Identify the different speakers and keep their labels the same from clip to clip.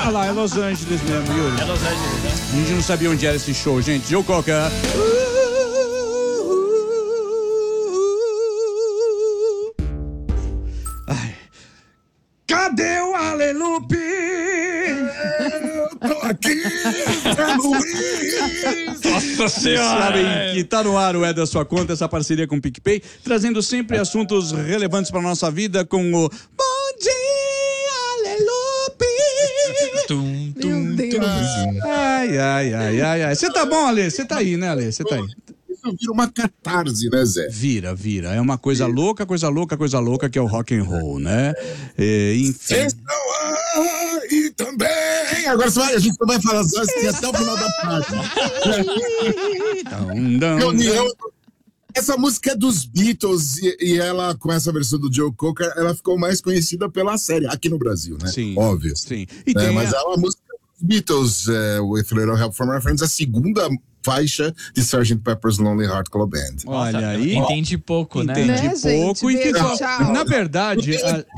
Speaker 1: lá, é Los Angeles mesmo, Yuri.
Speaker 2: É Los Angeles, né?
Speaker 1: A gente não sabia onde era esse show, gente. Joe Cocker. Ai. Cadê o Alelupe?
Speaker 3: Tô aqui, Luiz.
Speaker 1: Nossa Senhora! Sabem que tá no ar o É da Sua Conta, essa parceria com o PicPay, trazendo sempre assuntos relevantes para nossa vida com o Bom Dia, Alelupe!
Speaker 4: Meu Deus.
Speaker 1: Ai. Você tá bom, Ale? Você tá aí, né, Ale? Você tá aí.
Speaker 3: Isso vira uma catarse, né, Zé?
Speaker 1: Vira. É uma coisa louca, que é o rock and roll, né? Enfim.
Speaker 3: E também. Agora a gente não vai falar só assim até o final da parte. Essa música é dos Beatles e ela, com essa versão do Joe Cocker, ela ficou mais conhecida pela série, aqui no Brasil, né?
Speaker 1: Sim.
Speaker 3: Óbvio.
Speaker 1: Sim.
Speaker 3: Mas é uma música dos Beatles, With a Little Help from My Friends, a segunda faixa de Sgt. Pepper's Lonely Hearts Club Band.
Speaker 1: Olha aí.
Speaker 2: Entendi pouco, né?
Speaker 1: Entendi pouco.
Speaker 4: Gente,
Speaker 1: E
Speaker 4: beijo,
Speaker 1: ficou,
Speaker 4: tchau.
Speaker 1: na verdade,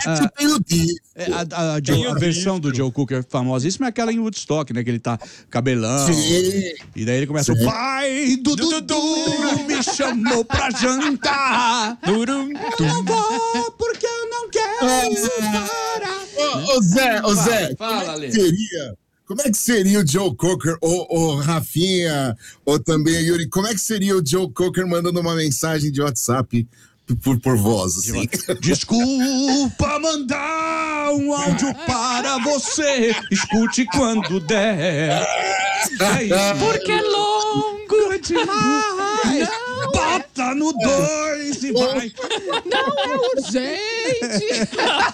Speaker 1: a versão do Joe Cocker famosíssima é aquela em Woodstock, né? Que ele tá cabelão.
Speaker 3: Sim.
Speaker 1: E daí ele começa: o pai do Dudu me chamou pra jantar. Eu não vou porque eu não quero parar.
Speaker 3: Ô Zé,
Speaker 1: Fala, Ale.
Speaker 3: Como é que seria o Joe Cocker, ou Rafinha, ou também a Yuri, como é que seria o Joe Cocker mandando uma mensagem de WhatsApp por voz, assim?
Speaker 1: Desculpa mandar um áudio para você, escute quando der. É isso.
Speaker 2: Porque é longo
Speaker 1: demais. Bota no 2 e vai.
Speaker 4: Não é urgente.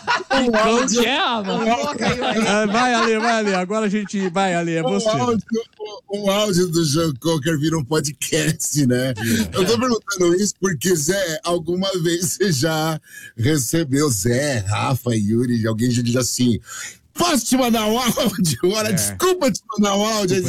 Speaker 1: Vai, Ale. Agora a gente vai, Ale. É você.
Speaker 3: O áudio do Joe Cocker vira um podcast, né? Eu tô perguntando isso porque, Zé, alguma vez você já recebeu, Zé, Rafa, Yuri, alguém já diz assim: posso te mandar um áudio? Olha, desculpa te mandar um áudio.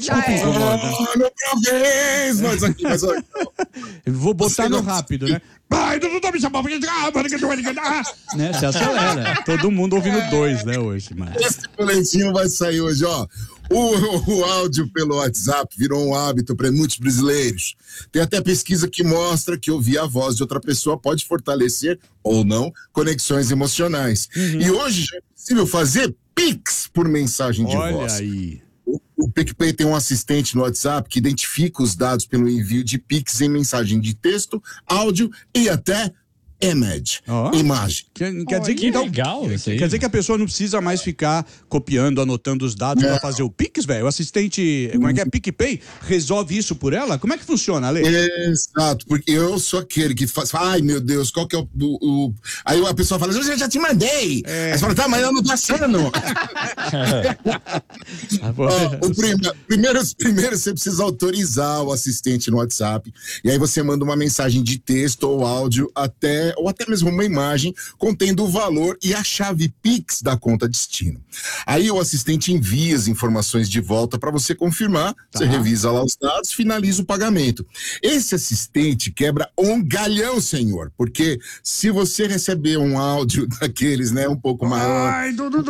Speaker 3: Mas olha.
Speaker 1: Eu vou botar no rápido, né? Vai, Dudu, me chamou. Né? Se acelera. Todo mundo ouvindo 2, né, hoje. Mas...
Speaker 3: esse boletim vai sair hoje, ó. O áudio pelo WhatsApp virou um hábito para muitos brasileiros. Tem até pesquisa que mostra que ouvir a voz de outra pessoa pode fortalecer, ou não, conexões emocionais. E hoje já é possível fazer Pix por mensagem de voz.
Speaker 1: Olha aí.
Speaker 3: O PicPay tem um assistente no WhatsApp que identifica os dados pelo envio de Pix em mensagem de texto, áudio e até imagem.
Speaker 1: Quer dizer que então,
Speaker 2: legal isso aí.
Speaker 1: Quer dizer que a pessoa não precisa mais ficar copiando, anotando os dados para fazer o Pix, velho? O assistente, como é que é? PicPay resolve isso por ela? Como é que funciona, Ale?
Speaker 3: Exato, porque eu sou aquele que faz, ai meu Deus, qual que é o... Aí a pessoa fala, eu já te mandei. Aí você fala, tá, mas eu não tô achando. Primeiro você precisa autorizar o assistente no WhatsApp, e aí você manda uma mensagem de texto ou áudio ou até mesmo uma imagem contendo o valor e a chave Pix da conta destino. Aí o assistente envia as informações de volta para você confirmar, você revisa lá os dados, finaliza o pagamento. Esse assistente quebra um galhão, senhor, porque se você receber um áudio daqueles, né, um pouco maior...
Speaker 1: Ai, Dudu!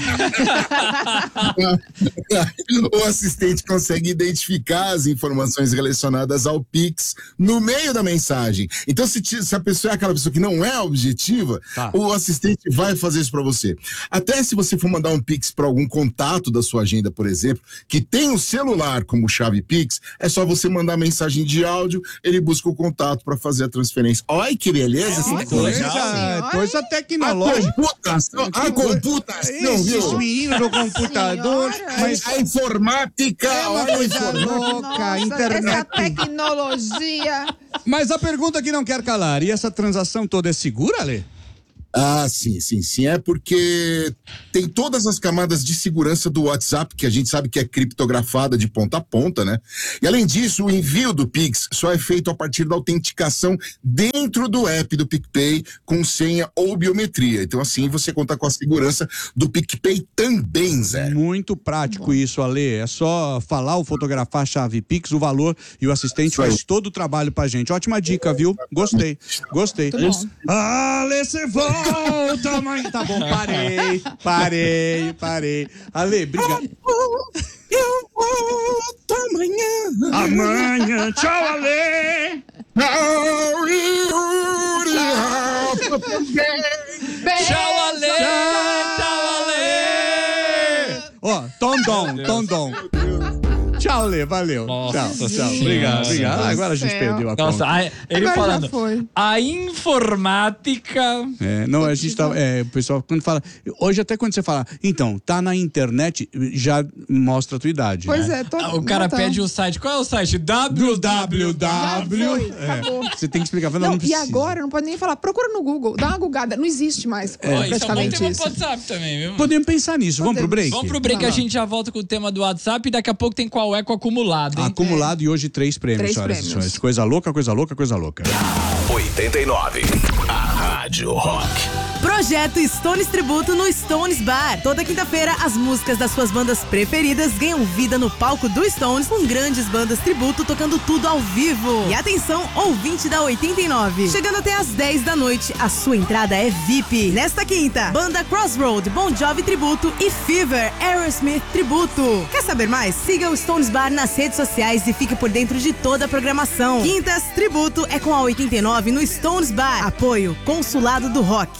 Speaker 3: O assistente consegue identificar as informações relacionadas ao Pix no meio da mensagem. Então, se a pessoa é aquela pessoa que não é objetiva, o assistente vai fazer isso para você. Até se você for mandar um Pix para algum contato da sua agenda, por exemplo, que tem o celular como chave Pix, é só você mandar mensagem de áudio, ele busca o contato para fazer a transferência. Olha que beleza!
Speaker 1: Coisa tecnológica.
Speaker 3: A computação, viu?
Speaker 1: Esses meninos do computador.
Speaker 3: Mas a informática,
Speaker 1: olha coisa louca, internet.
Speaker 4: Essa tecnologia.
Speaker 1: Mas a pergunta que não quer calar, e essa transação toda é segura, Ale?
Speaker 3: Ah, sim. É porque tem todas as camadas de segurança do WhatsApp, que a gente sabe que é criptografada de ponta a ponta, né? E além disso, o envio do Pix só é feito a partir da autenticação dentro do app do PicPay com senha ou biometria. Então, assim, você conta com a segurança do PicPay também, Zé.
Speaker 1: Muito prático isso, Ale. É só falar ou fotografar a chave Pix, o valor, e o assistente faz todo o trabalho pra gente. Ótima dica, viu? Gostei. Ale, você volta o tamanho. Tá bom, parei. Ale, obrigado.
Speaker 3: Eu volto amanhã.
Speaker 1: Amanhã, tchau, Ale.
Speaker 3: Tchau, Yuri.
Speaker 2: Tchau, Ale! Tchau, Ale!
Speaker 1: Ó, Tondom. Tchau, Ale, valeu.
Speaker 2: Nossa
Speaker 1: tchau.
Speaker 2: Senhora.
Speaker 1: Obrigado.
Speaker 4: Deus
Speaker 1: Agora a
Speaker 4: do
Speaker 1: gente
Speaker 4: céu.
Speaker 1: perdeu a
Speaker 2: Nossa,
Speaker 1: conta.
Speaker 2: ele
Speaker 4: Agora já
Speaker 2: falando.
Speaker 4: foi.
Speaker 2: A informática.
Speaker 1: Não, a gente tá. O pessoal, quando fala. Hoje, até quando você fala, então, tá na internet, já mostra a tua idade.
Speaker 4: Pois
Speaker 1: né?
Speaker 4: é,
Speaker 2: O cara pede o site. Qual é o site?
Speaker 1: www.
Speaker 4: acabou.
Speaker 1: Você tem que explicar. Não,
Speaker 4: Não, e
Speaker 1: precisa.
Speaker 4: agora não pode nem falar. Procura no Google, dá uma gugada. Não existe mais
Speaker 2: Ó, isso é um bom
Speaker 4: praticamente
Speaker 2: tema
Speaker 4: isso.
Speaker 2: pro WhatsApp também, viu?
Speaker 1: Podemos pensar nisso. Vamos pro break?
Speaker 2: Vamos pro break,
Speaker 4: Vai
Speaker 2: a
Speaker 4: lá.
Speaker 2: gente já volta com o tema do WhatsApp e daqui a pouco tem qual é com acumulado, hein?
Speaker 1: Acumulado e hoje 3 prêmios,
Speaker 4: 3
Speaker 1: senhoras e
Speaker 4: prêmios.
Speaker 1: senhores. Coisa louca.
Speaker 5: 89. A Rádio Rock.
Speaker 6: Projeto Stones Tributo no Stones Bar. Toda quinta-feira, as músicas das suas bandas preferidas ganham vida no palco do Stones, com grandes bandas tributo tocando tudo ao vivo. E atenção, ouvinte da 89. Chegando até às 10 da noite, a sua entrada é VIP. Nesta quinta, banda Crossroad, Bon Jovi Tributo e Fever, Aerosmith Tributo. Quer saber mais? Siga o Stones Bar nas redes sociais e fique por dentro de toda a programação. Quintas Tributo é com a 89 no Stones Bar. Apoio Consulado do Rock.